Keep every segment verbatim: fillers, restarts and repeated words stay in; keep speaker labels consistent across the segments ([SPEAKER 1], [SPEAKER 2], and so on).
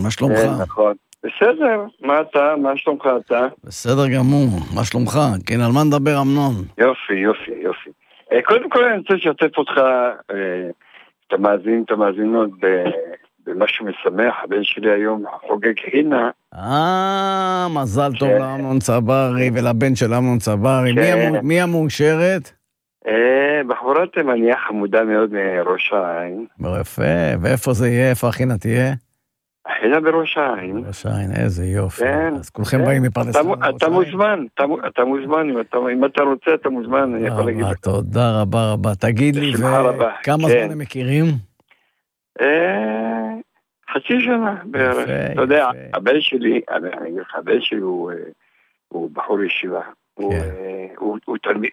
[SPEAKER 1] מה שלומך?
[SPEAKER 2] נכון. בסדר, מה אתה? מה שלומך אתה?
[SPEAKER 1] בסדר גמור, מה שלומך? כן, על מה נדבר אמנון?
[SPEAKER 2] יופי, יופי, יופי. קודם כל אני רוצה לשתף אותך, את המאזינים, את המאזינות, במשהו משמח. הבן שלי היום חוגג הינה.
[SPEAKER 1] אה, מזל טוב לאמנון צברי ולבן של אמנון צברי. מי המאושרת?
[SPEAKER 2] בחורה תימניה חמודה מאוד מראש העין.
[SPEAKER 1] יפה, ואיפה זה יהיה? איפה החינה תהיה?
[SPEAKER 2] החינה בראש העין.
[SPEAKER 1] בראש העין, איזה יופי. אז כולכם באים מפרדס.
[SPEAKER 2] אתה מוזמן, אתה מוזמן, אם אתה רוצה אתה מוזמן, אני יכול להגיד לך.
[SPEAKER 1] תודה רבה רבה. תגיד לי, כמה זמן הם מכירים?
[SPEAKER 2] חצי שנה בערך. אתה יודע, הבן שלי, אני אגיד לך, הבן שלי הוא בחור ישיבה. הוא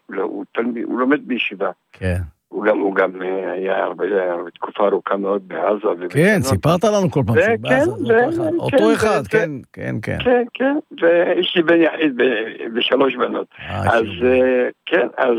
[SPEAKER 2] לומד בישיבה. כן. הוא גם היה הרבה תקופה ארוכה מאוד בעזה.
[SPEAKER 1] כן, סיפרת לנו כל פעם שהוא בעזה. אותו אחד, כן, כן, כן.
[SPEAKER 2] כן, כן, ויש לי בן יחיד בשלוש בנות. אז כן, אז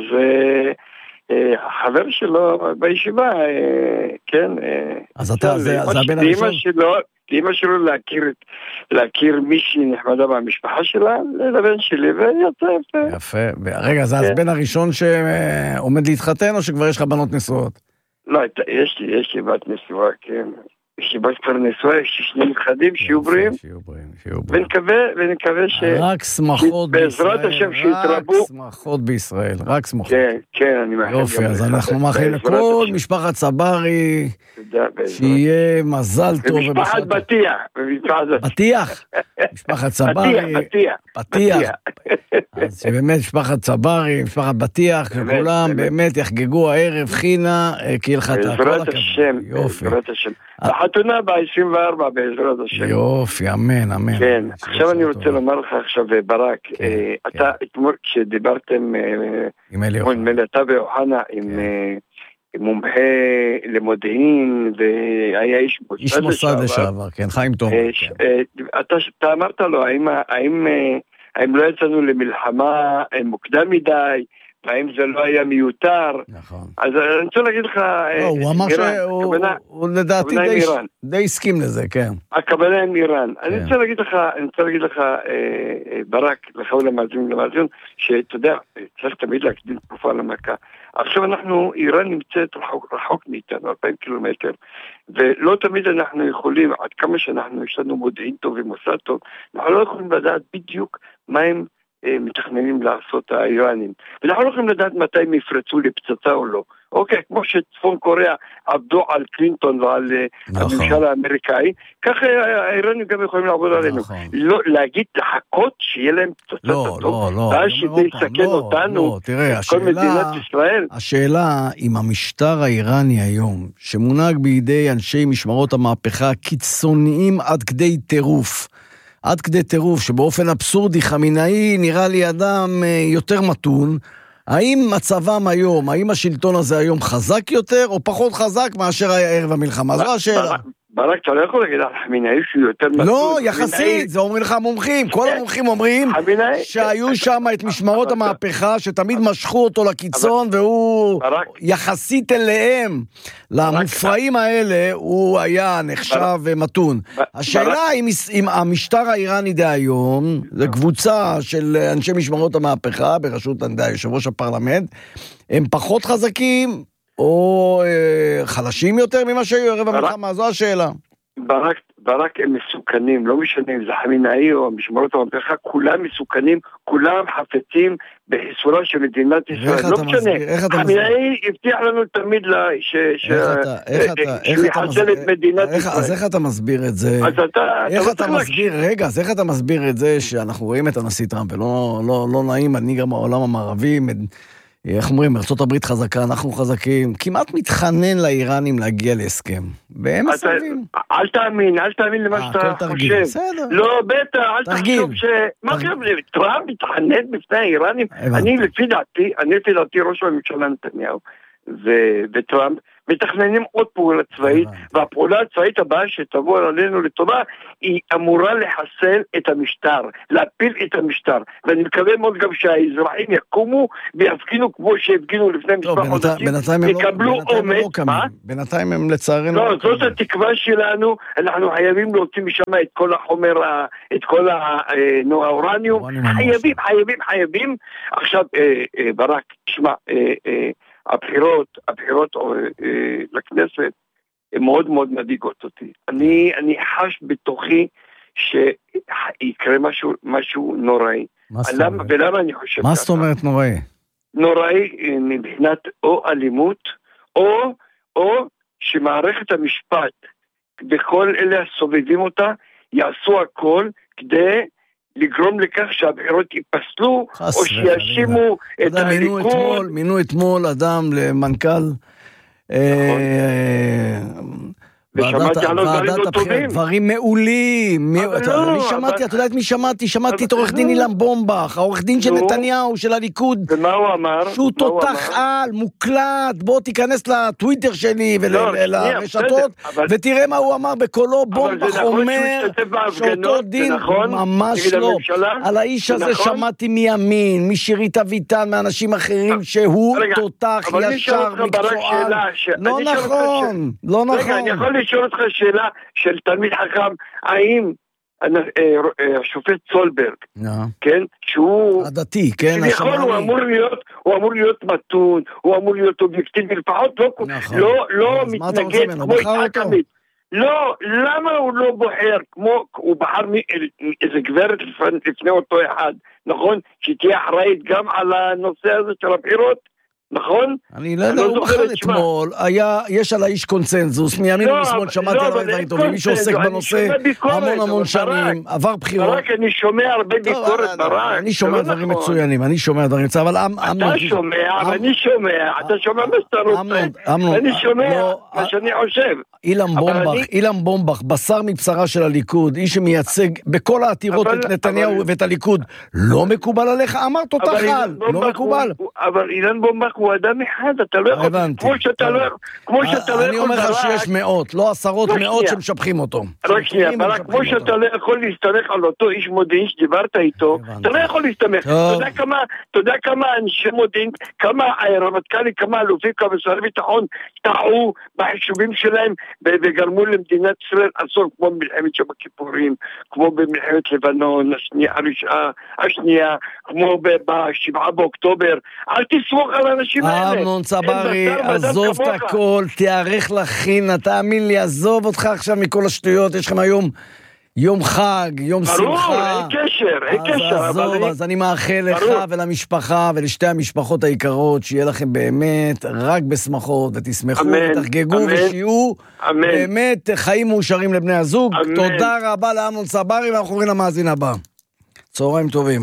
[SPEAKER 2] החבר שלו בישיבה, כן.
[SPEAKER 1] אז אתה, זה הבן הראשון?
[SPEAKER 2] לאמא שלו להכיר, להכיר מישהי נחמדה מהמשפחה שלה, לבן שלי, ויצא יפה.
[SPEAKER 1] יפה. רגע, זה אז בן הראשון שעומד להתחתן, או שכבר יש לך בנות נשואות?
[SPEAKER 2] לא, יש לי, יש לי בת נשואה, כן. יש לי בת כבר נשואה, יש לי שני נכדים שיהיו בריאים.
[SPEAKER 1] שיהיו בריאים, שיהיו בריאים.
[SPEAKER 2] ונקווה, ונקווה ש...
[SPEAKER 1] רק שמחות בישראל.
[SPEAKER 2] בעזרת השם שיתרבו.
[SPEAKER 1] רק שמחות בישראל, רק שמחות.
[SPEAKER 2] כן, כן, אני מאחל.
[SPEAKER 1] יופי, אז אנחנו מאחלים לכל משפחת צברי, שיהיה מזל טוב.
[SPEAKER 2] ומשפחת בטיח.
[SPEAKER 1] בטיח? משפחת צברי.
[SPEAKER 2] בטיח.
[SPEAKER 1] בטיח. אז שבאמת משפחת צברי, משפחת בטיח, כולם באמת יחגגו הערב חינה, כי יהיה לך את הכל.
[SPEAKER 2] בעזרת השם.
[SPEAKER 1] יופי.
[SPEAKER 2] בעזרת השם. החתונה ב-עשרים וארבע בעזרת השם.
[SPEAKER 1] יופי, אמן, אמן.
[SPEAKER 2] כן, עכשיו אני רוצה לומר לך עכשיו, ברק, אתה אתמול כשדיברתם,
[SPEAKER 1] עם אלי אוחנה,
[SPEAKER 2] אתה ואוחנה, עם מומחה למודיעין, והיה איש מוסד
[SPEAKER 1] לשעבר. איש מוסד לשעבר, כן, חיים טוב.
[SPEAKER 2] אתה אמרת לו, האם לא יצאנו למלחמה מוקדם מדי, האם זה לא היה מיותר?
[SPEAKER 1] נכון.
[SPEAKER 2] אז אני רוצה להגיד לך...
[SPEAKER 1] לא, הוא אמר שהוא לדעתי די הסכים לזה, כן.
[SPEAKER 2] הכוונה עם איראן. אני רוצה להגיד לך, אני רוצה להגיד לך, ברק, לך ולמאזין, למאזין, שאתה יודע, צריך תמיד להקדים תקופה למכה. עכשיו אנחנו, איראן נמצאת רחוק, רחוק מאיתנו, אלפיים קילומטר, ולא תמיד אנחנו יכולים, עד כמה שאנחנו, יש לנו מודיעין טוב ומוסד טוב, אנחנו לא יכולים לדעת בדיוק מה הם מתכננים לעשות האיראנים. ואנחנו לא יכולים לדעת מתי הם יפרצו לפצצה או לא. אוקיי, כמו שצפון קוריאה עבדו על קלינטון ועל הממשל האמריקאי, ככה האיראנים גם יכולים לעבוד עלינו. לא, להגיד לחכות שיהיה להם פצצת
[SPEAKER 1] לא, לא, לא.
[SPEAKER 2] ואז שזה יסכן אותנו, כל מדינת ישראל.
[SPEAKER 1] השאלה אם המשטר האיראני היום, שמונהג בידי אנשי משמרות המהפכה קיצוניים עד כדי טירוף, עד כדי טירוף, שבאופן אבסורדי חמינאי נראה לי אדם יותר מתון, האם מצבם היום, האם השלטון הזה היום חזק יותר, או פחות חזק מאשר היה ערב המלחמה? זו השאלה.
[SPEAKER 2] ברק, אתה לא יכול להגיד על חמינאי שהוא יותר מתון.
[SPEAKER 1] לא, יחסית, זה אומרים לך מומחים. כל המומחים אומרים שהיו שם את משמרות המהפכה, שתמיד משכו אותו לקיצון, והוא יחסית אליהם, למופרעים האלה, הוא היה נחשב מתון. השאלה אם המשטר האיראני דהיום, זה קבוצה של אנשי משמרות המהפכה, בראשות יושב ראש הפרלמנט, הם פחות חזקים, או אה, חלשים יותר ממה שהיו ערב המלחמה, זו השאלה.
[SPEAKER 2] ברק, ברק הם מסוכנים, לא משנה אם זה חמינאי או משמרות המהפכה, כולם מסוכנים, כולם חפצים בחיסולה של מדינת ישראל, לא משנה. חמינאי הבטיח לנו תמיד שיחסל את מדינת ישראל.
[SPEAKER 1] אז איך אתה מסביר את זה?
[SPEAKER 2] אז אתה,
[SPEAKER 1] איך אתה מסביר, רגע, אז איך אתה מסביר את זה שאנחנו רואים את הנשיא טראמפ, ולא נעים, אני גם העולם המערבי, איך אומרים, ארצות הברית חזקה, אנחנו חזקים, כמעט מתחנן לאיראנים להגיע להסכם. והם מסרבים.
[SPEAKER 2] אל תאמין, אל תאמין למה שאתה חושב. לא, בטח, אל תחשוב ש... מה חשוב, טראמפ מתחנן בפני האיראנים? אני לפי דעתי, אני לפי דעתי ראש הממשלה נתניהו, וטראמפ מתכננים עוד פעולה צבאית, והפעולה הצבאית הבאה שתבוא עלינו לטובה, היא אמורה לחסל את המשטר, להפיל את המשטר, ואני מקווה מאוד גם שהאזרחים יקומו ויפגינו כמו שהפגינו לפני מספר חודשים, יקבלו אומץ.
[SPEAKER 1] בינתיים הם לצערנו...
[SPEAKER 2] לא, זאת התקווה שלנו, אנחנו חייבים להוציא משם את כל החומר, את כל האורניום, חייבים, חייבים, חייבים. עכשיו, ברק, תשמע, הבחירות, הבחירות לכנסת, הן מאוד מאוד מדאיגות אותי. אני, אני חש בתוכי שיקרה משהו, משהו נוראי. למה, ולמה אני חושב
[SPEAKER 1] מה זאת אומרת נוראי?
[SPEAKER 2] נוראי מבחינת או אלימות, או, או שמערכת המשפט, בכל אלה הסובבים אותה, יעשו הכל כדי לגרום לכך שהבחירות ייפסלו, או שיאשימו את הליכוד.
[SPEAKER 1] מינו אתמול אדם למנכ"ל ועדת הבחירות, דברים מעולים. אני שמעתי, אתה יודע את מי שמעתי? שמעתי את עורך דין אילן בומבך, העורך דין של נתניהו, של הליכוד.
[SPEAKER 2] ומה הוא אמר?
[SPEAKER 1] שהוא תותח על, מוקלט, בוא תיכנס לטוויטר שלי ולרשתות, ותראה מה הוא אמר בקולו. בומבך אומר שאותו דין, ממש לא. על האיש הזה שמעתי מימין, משירית אביטן, מאנשים אחרים, שהוא תותח ישר מקצוען. לא נכון, לא נכון.
[SPEAKER 2] לשאול אותך שאלה של תלמיד חכם, האם השופט סולברג, כן, שהוא
[SPEAKER 1] הדתי, כן,
[SPEAKER 2] הוא אמור להיות, הוא אמור להיות מתון, הוא אמור להיות אובייקטיבי, לפחות לא, לא מתנגד כמו יצחק עמית. לא, למה הוא לא בוחר, כמו, הוא בחר איזה גברת לפני אותו אחד, נכון? שתהיה אחראית גם על הנושא הזה של הבחירות? נכון?
[SPEAKER 1] אני לא יודע, הוא בחר אתמול, יש על האיש קונצנזוס, מימין ומשמאל שמעתי עליו דברים טובים, מי שעוסק בנושא המון המון שנים, עבר בחירות.
[SPEAKER 2] ברק, אני שומע הרבה ביקורת, ברק.
[SPEAKER 1] אני שומע דברים מצוינים, אני שומע דברים מצוינים, אבל
[SPEAKER 2] אתה שומע, ואני שומע, אתה שומע מה שאתה רוצה, אני שומע מה שאני חושב.
[SPEAKER 1] אילן בומבך, אילן בומבך, בשר מבשרה של הליכוד, איש שמייצג בכל העתירות את נתניהו ואת הליכוד, לא מקובל עליך? אמרת אותך על, לא מקובל.
[SPEAKER 2] אבל אילן בומבך הוא אדם אחד, אתה לא יכול, כמו שאתה לא כמו שאתה לא יכול,
[SPEAKER 1] אני אומר לך שיש מאות, לא עשרות, מאות שמשבחים אותו.
[SPEAKER 2] רק שנייה, כמו שאתה לא יכול להסתמך על אותו איש מודיעין שדיברת איתו, אתה לא יכול להסתמך. אתה יודע כמה אנשי מודיעין, כמה רמטכ"לים, כמה אלופים, כמה שרי ביטחון טעו בחישובים שלהם וגרמו למדינת ישראל אסון, כמו במלחמת שבת הכיפורים, כמו במלחמת לבנון השנייה, כמו בשבעה באוקטובר. אל תסמוך על אנשים האלה.
[SPEAKER 1] אמנון צברי, עזוב את הכל, תיערך לכין, תאמין לי, עזוב אותך עכשיו מכל השטויות, יש לכם היום יום חג, יום שמחה.
[SPEAKER 2] ברור, אין קשר, אין קשר.
[SPEAKER 1] אז עזוב, אז אני מאחל לך ולמשפחה ולשתי המשפחות היקרות, שיהיה לכם באמת רק בשמחות, ותשמחו ותחגגו ושיהיו באמת חיים מאושרים לבני הזוג. תודה רבה לאמנון צברי, ואנחנו עוברים למאזין הבא. צהריים טובים.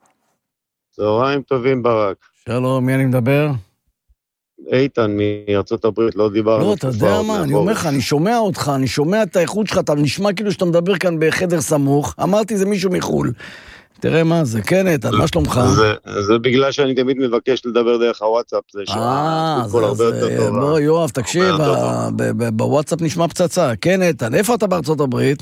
[SPEAKER 3] צהריים טובים ברק.
[SPEAKER 1] שלום, מי אני מדבר?
[SPEAKER 3] איתן מארצות הברית, לא דיברנו.
[SPEAKER 1] לא, אתה יודע מה, אני אומר לך, אני שומע אותך, אני שומע את האיכות שלך, אתה נשמע כאילו שאתה מדבר כאן בחדר סמוך, אמרתי זה מישהו מחול. תראה מה זה, כן איתן, מה שלומך?
[SPEAKER 3] זה בגלל שאני תמיד מבקש לדבר דרך הוואטסאפ, זה
[SPEAKER 1] שעה, בוא יואב, תקשיב, בוואטסאפ נשמע פצצה, כן איתן, איפה אתה בארצות הברית?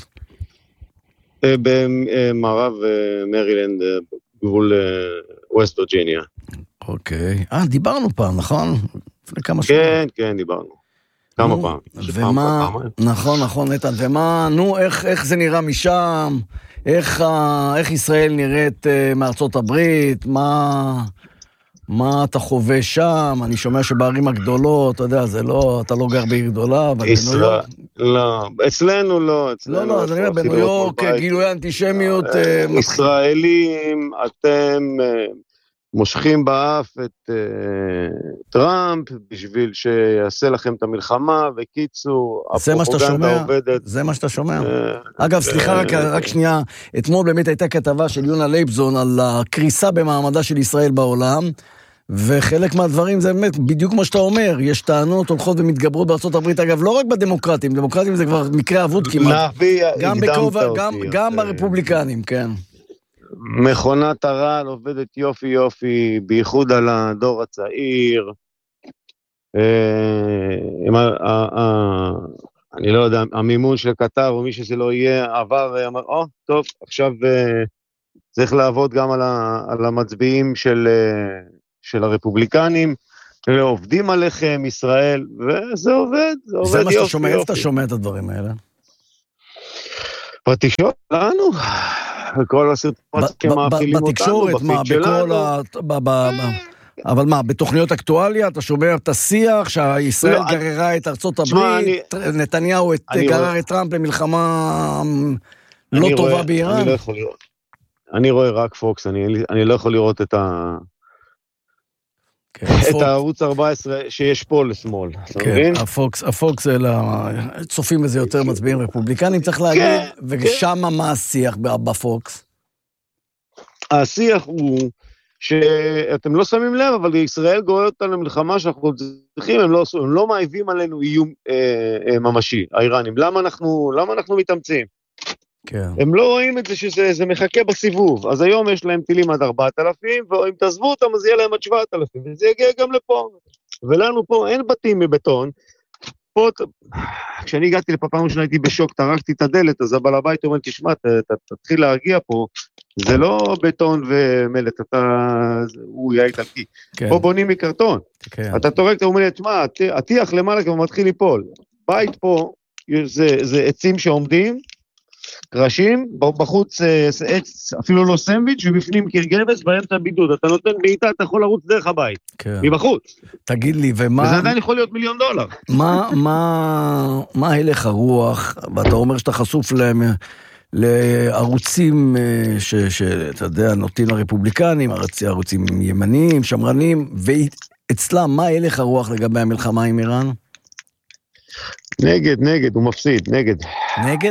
[SPEAKER 3] במערב מרילנד, גבול ווסט וירג'יניה.
[SPEAKER 1] אוקיי. אה, דיברנו פעם, נכון? לפני כמה שנים.
[SPEAKER 3] כן, כן, דיברנו. כמה פעם.
[SPEAKER 1] ומה, נכון, נכון, נתן, ומה, נו, איך זה נראה משם? איך ישראל נראית מארצות הברית? מה אתה חווה שם? אני שומע שבערים הגדולות, אתה יודע, זה לא, אתה לא גר בעיר גדולה, אבל בניו יורק...
[SPEAKER 3] לא, אצלנו לא.
[SPEAKER 1] לא, לא, אז אני אומר, בניו יורק, גילוי אנטישמיות...
[SPEAKER 3] ישראלים, אתם... מושכים באף את טראמפ בשביל שיעשה לכם את המלחמה, וקיצור, הפרופגנדה עובדת.
[SPEAKER 1] זה מה שאתה שומע. אגב, סליחה, רק שנייה, אתמול באמת הייתה כתבה של יונה לייבזון על הקריסה במעמדה של ישראל בעולם, וחלק מהדברים זה באמת, בדיוק כמו שאתה אומר, יש טענות הולכות ומתגברות בארצות הברית, אגב, לא רק בדמוקרטים, דמוקרטים זה כבר מקרה אבוד כמעט. גם ברפובליקנים, כן.
[SPEAKER 3] מכונת הרעל עובדת יופי יופי, בייחוד על הדור הצעיר, אני לא יודע, המימון של קטר, או מי שזה לא יהיה, עבר, אמר, או, טוב, עכשיו צריך לעבוד גם על המצביעים של הרפובליקנים, עובדים עליכם, ישראל, וזה עובד, זה עובד
[SPEAKER 1] יופי. זה מה שאתה שומע, איפה אתה שומע את הדברים האלה?
[SPEAKER 3] בתקשורת לנו, בכל הסרטונים שמאפילים אותנו,
[SPEAKER 1] בתקשורת, מה, בכל ה... אבל מה, בתוכניות אקטואליה, אתה שומע את השיח, שישראל גררה את ארצות הברית, נתניהו גרר את טראמפ למלחמה לא טובה באיראן?
[SPEAKER 3] אני לא יכול לראות. אני רואה רק פוקס, אני לא יכול לראות את ה... את הערוץ ארבע עשרה שיש פה לשמאל.
[SPEAKER 1] כן, הפוקס, צופים בזה יותר מצביעים רפובליקנים, צריך להגיד, ושם מה השיח בפוקס?
[SPEAKER 3] השיח הוא שאתם לא שמים לב, אבל ישראל גוררת אותנו למלחמה שאנחנו צריכים, הם לא מעיבים עלינו איום ממשי, האיראנים. למה אנחנו מתאמצים? הם לא רואים את זה שזה מחכה בסיבוב, אז היום יש להם טילים עד ארבעת אלפים, ואם תעזבו אותם אז יהיה להם עד שבעת אלפים, וזה יגיע גם לפה. ולנו פה אין בתים מבטון, פה, כשאני הגעתי לפה פעם ראשונה הייתי בשוק, טרקתי את הדלת, אז הבעל הבית אומר, תשמע, תתחיל להרגיע פה, זה לא בטון ומלט, אתה, הוא יהיה איטלקי, פה בונים מקרטון, אתה טורק, אתה אומר לי, תשמע, הטיח למעלה כבר מתחיל ליפול, בית פה, זה עצים שעומדים, קרשים, בחוץ אפילו לא סנדוויץ' ובפנים קרגבס, באמצע בידוד, אתה נותן בעיטה, אתה יכול לרוץ דרך הבית, מבחוץ.
[SPEAKER 1] תגיד לי, ומה...
[SPEAKER 3] וזה עדיין יכול להיות מיליון דולר.
[SPEAKER 1] מה, מה, מה הלך הרוח, ואתה אומר שאתה חשוף להם, לערוצים שאתה יודע, נוטים הרפובליקנים, ערוצים ימניים, שמרנים, ואצלם, מה הלך הרוח לגבי המלחמה עם איראן?
[SPEAKER 3] נגד, נגד, הוא מפסיד, נגד.
[SPEAKER 1] נגד?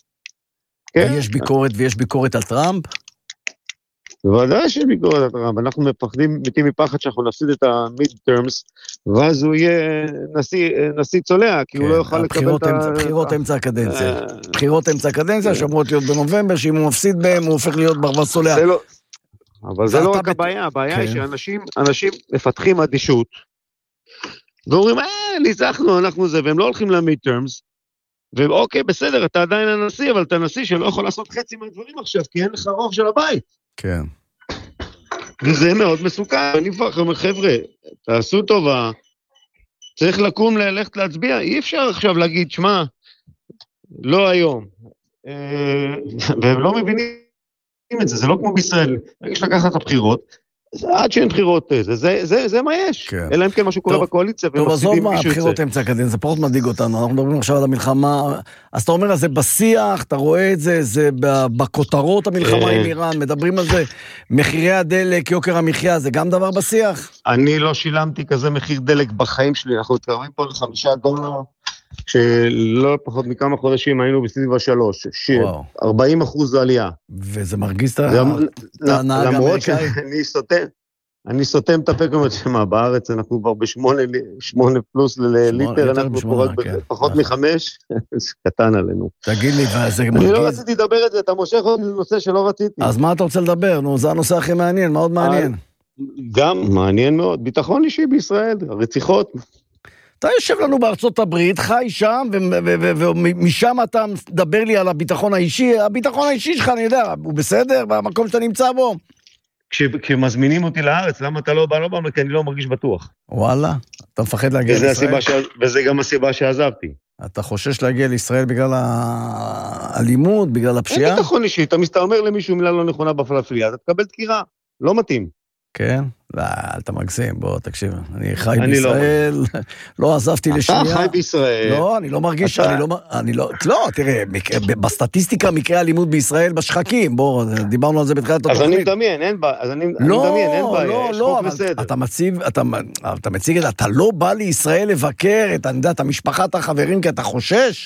[SPEAKER 1] ויש ביקורת, ויש ביקורת על טראמפ?
[SPEAKER 3] בוודאי שיש ביקורת על טראמפ, אנחנו מפחדים, מתים מפחד שאנחנו נפסיד את המיד-טרמס, ואז הוא יהיה נשיא צולע, כי הוא לא יוכל לקבל את ה...
[SPEAKER 1] בחירות אמצע הקדנציה. בחירות אמצע הקדנציה, שאמרות להיות בנובמבר, שאם הוא מפסיד בהם, הוא הופך להיות ברווז צולע.
[SPEAKER 3] אבל זה לא רק הבעיה, הבעיה היא שאנשים מפתחים אדישות, ואומרים, אה, ניצחנו, אנחנו זה, והם לא הולכים למיד-טרמס, ואוקיי, בסדר, אתה עדיין הנשיא, אבל אתה נשיא שלא יכול לעשות חצי מהדברים עכשיו, כי אין לך רוב של הבית.
[SPEAKER 1] כן.
[SPEAKER 3] וזה מאוד מסוכן. אני כבר אומר, חבר'ה, תעשו טובה, צריך לקום ללכת להצביע, אי אפשר עכשיו להגיד, שמה, לא היום. והם לא מבינים את זה, זה לא כמו בישראל. יש לקחת את הבחירות, עד שאין בחירות, זה, זה, זה, זה מה יש. כן. אלא אם כן משהו קורה בקואליציה,
[SPEAKER 1] טוב, עזוב מה, הבחירות אמצע הקדנציה, זה פחות מדאיג אותנו, אנחנו מדברים עכשיו על המלחמה, אז אתה אומר, זה בשיח, אתה רואה את זה, זה בכותרות המלחמה עם איראן, מדברים על זה, מחירי הדלק, יוקר המחיה, זה גם דבר בשיח?
[SPEAKER 3] אני לא שילמתי כזה מחיר דלק בחיים שלי, אנחנו מתקרבים פה לחמישה דולר, שלא פחות מכמה חודשים היינו בסביב השלוש, ארבעים אחוז עלייה.
[SPEAKER 1] וזה מרגיש את הנהג האמריקאי?
[SPEAKER 3] למרות שאני סותם, אני סותם את הפקום, שמה, בארץ אנחנו כבר בשמונה, שמונה פלוס לליטר, אנחנו פה רק פחות מחמש, זה קטן עלינו.
[SPEAKER 1] תגיד לי, זה מרגיש...
[SPEAKER 3] אני לא רציתי לדבר את זה, אתה מושך עוד נושא שלא רציתי.
[SPEAKER 1] אז מה אתה רוצה לדבר? נו, זה הנושא הכי מעניין, מאוד מעניין.
[SPEAKER 3] גם מעניין מאוד, ביטחון אישי בישראל, הרציחות.
[SPEAKER 1] אתה יושב לנו בארצות הברית, חי שם, ומשם אתה מדבר לי על הביטחון האישי, הביטחון האישי שלך, אני יודע, הוא בסדר, במקום שאתה נמצא בו?
[SPEAKER 3] כשמזמינים אותי לארץ, למה אתה לא בא, לא בא, כי אני לא מרגיש בטוח.
[SPEAKER 1] וואלה, אתה מפחד להגיע לישראל?
[SPEAKER 3] וזה גם הסיבה שעזבתי.
[SPEAKER 1] אתה חושש להגיע לישראל בגלל האלימות, בגלל הפשיעה?
[SPEAKER 3] אין ביטחון אישי, אתה אומר למישהו מילה לא נכונה בפלאפליה, אתה תקבל דקירה, לא מתאים.
[SPEAKER 1] כן? לא, אתה מגזים, בוא, תקשיב, אני חי בישראל, לא עזבתי לשנייה.
[SPEAKER 3] אתה חי בישראל.
[SPEAKER 1] לא, אני לא מרגיש, אני לא, לא, תראה, בסטטיסטיקה מקרה אלימות בישראל בשחקים, בוא, דיברנו על זה בתחילת התוכנית.
[SPEAKER 3] אז אני מדמיין, אין בעיה, אז אני מדמיין, אין בעיה, יש חוק בסדר.
[SPEAKER 1] אתה מציב, אתה מציג את זה, אתה לא בא לישראל לבקר את המשפחה, את החברים, כי אתה חושש?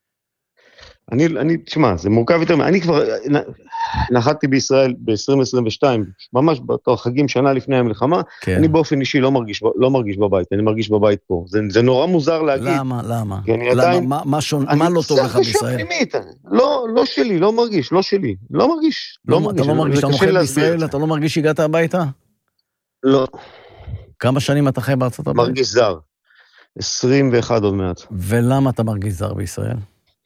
[SPEAKER 3] אני, אני, תשמע, זה מורכב יותר, אני כבר נחתתי בישראל ב-עשרים עשרים ושתיים, ממש בתור חגים שנה לפני המלחמה, כן. אני באופן אישי לא מרגיש, לא מרגיש בבית, אני מרגיש בבית פה, זה, זה נורא מוזר להגיד.
[SPEAKER 1] למה, למה?
[SPEAKER 3] למה,
[SPEAKER 1] עדיין, מה, מה, שון, מה לא טוב לך בישראל?
[SPEAKER 3] פנימית, לא, לא שלי, לא מרגיש, לא שלי, לא מרגיש.
[SPEAKER 1] לא, לא מרגיש, אתה לא מרגיש, אתה נוחל בישראל, אתה לא מרגיש שהגעת הביתה?
[SPEAKER 3] לא.
[SPEAKER 1] כמה שנים אתה חי בארצות הברית?
[SPEAKER 3] מרגיש זר. עשרים ואחת עוד מעט.
[SPEAKER 1] ולמה אתה מרגיש זר בישראל?